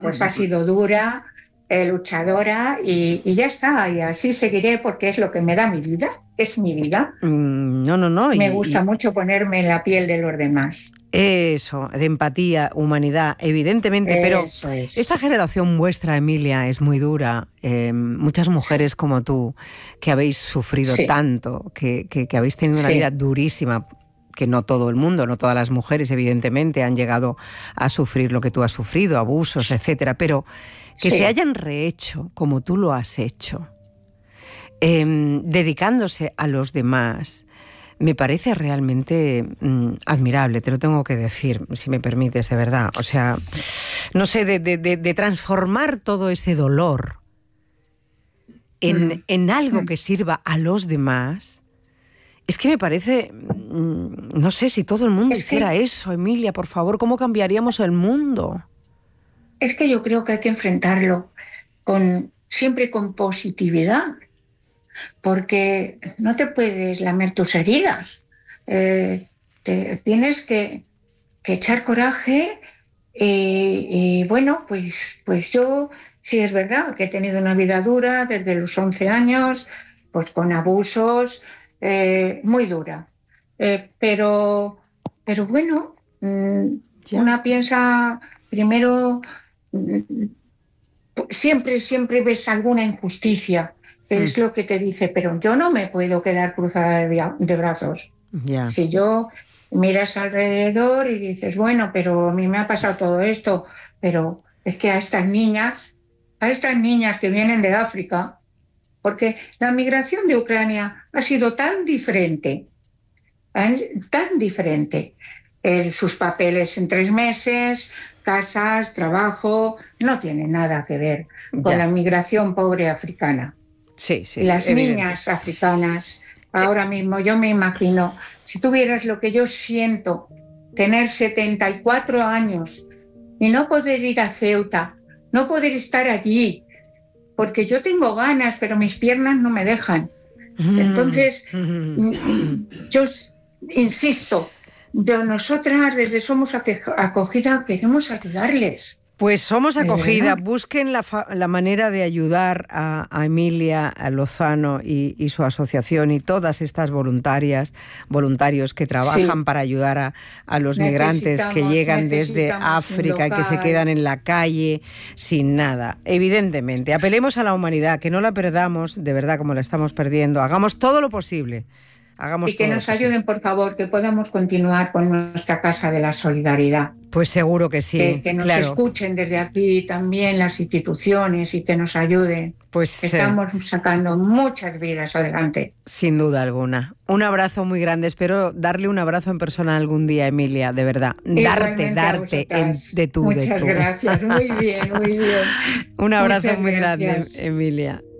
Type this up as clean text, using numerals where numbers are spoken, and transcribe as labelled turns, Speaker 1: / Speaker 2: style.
Speaker 1: pues ha sido dura, luchadora y ya está. Y así seguiré porque es lo que me da mi vida, es mi vida.
Speaker 2: No.
Speaker 1: Me gusta mucho ponerme en la piel de los demás.
Speaker 2: Eso, de empatía, humanidad, evidentemente, pero
Speaker 1: Eso
Speaker 2: esta
Speaker 1: es.
Speaker 2: generación vuestra, Emilia, es muy dura. Muchas mujeres como tú, que habéis sufrido
Speaker 1: Sí,
Speaker 2: tanto, que habéis tenido una vida
Speaker 1: sí,
Speaker 2: durísima, que no todo el mundo, no todas las mujeres, evidentemente, han llegado a sufrir lo que tú has sufrido, abusos, etcétera, pero que se
Speaker 1: sí.
Speaker 2: hayan rehecho como tú lo has hecho, dedicándose a los demás, me parece realmente admirable, te lo tengo que decir, si me permites, de verdad. O sea, no sé, de transformar todo ese dolor
Speaker 1: Mm,
Speaker 2: en algo
Speaker 1: mm.
Speaker 2: que sirva a los demás. Es que me parece, no sé si todo el mundo
Speaker 1: Es
Speaker 2: hiciera
Speaker 1: que,
Speaker 2: eso, Emilia, por favor, ¿cómo cambiaríamos el mundo?
Speaker 1: es que yo creo que hay que enfrentarlo siempre con positividad, porque no te puedes lamer tus heridas. Eh, tienes que echar coraje y bueno, pues yo sí es verdad que he tenido una vida dura desde los 11 años, pues con abusos, muy dura. Pero bueno,
Speaker 2: Ya.
Speaker 1: una piensa primero, mm, siempre ves alguna injusticia, que
Speaker 2: Mm,
Speaker 1: es lo que te dice, pero yo no me puedo quedar cruzada de brazos.
Speaker 2: ya.
Speaker 1: Si yo miras alrededor y dices, bueno, pero a mí me ha pasado todo esto, pero es que a estas niñas que vienen de África, porque la migración de Ucrania ha sido tan diferente, tan diferente. Sus papeles en 3 meses, casas, trabajo, no tiene nada que ver con la
Speaker 2: Ya.
Speaker 1: migración pobre africana.
Speaker 2: Sí,
Speaker 1: Las
Speaker 2: evidente.
Speaker 1: niñas africanas, ahora mismo yo me imagino, si tuvieras lo que yo siento, tener 74 años y no poder ir a Ceuta, no poder estar allí, porque yo tengo ganas, pero mis piernas no me dejan. Entonces, yo insisto, nosotras desde Somos Acogida queremos ayudarles,
Speaker 2: Pues somos
Speaker 1: de
Speaker 2: acogida.
Speaker 1: verdad.
Speaker 2: Busquen la manera de ayudar a Emilia a Lozano y su asociación y todas estas voluntarios que trabajan
Speaker 1: Sí,
Speaker 2: para ayudar a los migrantes que llegan desde
Speaker 1: necesitamos un
Speaker 2: África y que se
Speaker 1: local.
Speaker 2: quedan en la calle sin nada. Evidentemente, apelemos a la humanidad, que no la perdamos de verdad como la estamos perdiendo. Hagamos todo lo posible. Hagamos
Speaker 1: Y que
Speaker 2: todo lo
Speaker 1: nos
Speaker 2: posible.
Speaker 1: ayuden, por favor, que podamos continuar con nuestra Casa de la Solidaridad.
Speaker 2: Pues seguro que sí,
Speaker 1: Que nos
Speaker 2: claro.
Speaker 1: escuchen desde aquí también las instituciones y que nos ayuden.
Speaker 2: Pues
Speaker 1: Estamos sacando muchas vidas adelante.
Speaker 2: sin duda alguna. Un abrazo muy grande. Espero darle un abrazo en persona algún día, Emilia, de verdad.
Speaker 1: Igualmente a
Speaker 2: Darte
Speaker 1: vosotras.
Speaker 2: de
Speaker 1: Muchas
Speaker 2: tú.
Speaker 1: gracias. Muy bien, muy bien.
Speaker 2: Un abrazo
Speaker 1: Muchas
Speaker 2: muy grande,
Speaker 1: gracias.
Speaker 2: Emilia.